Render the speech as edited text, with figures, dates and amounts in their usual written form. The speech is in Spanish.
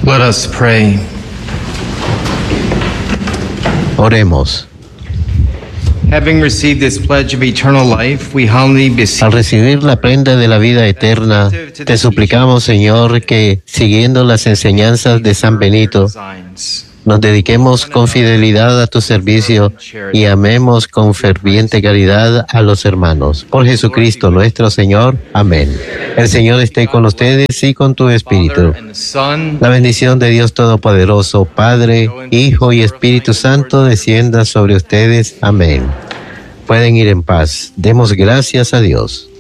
Let us pray. Oremos. Having received this pledge of eternal life, we humbly beseech. Al recibir la prenda de la vida eterna, te suplicamos, Señor, que, siguiendo las enseñanzas de San Benito, nos dediquemos con fidelidad a tu servicio y amemos con ferviente caridad a los hermanos. Por Jesucristo nuestro Señor. Amén. El Señor esté con ustedes y con tu espíritu. La bendición de Dios Todopoderoso, Padre, Hijo y Espíritu Santo, descienda sobre ustedes. Amén. Pueden ir en paz. Demos gracias a Dios.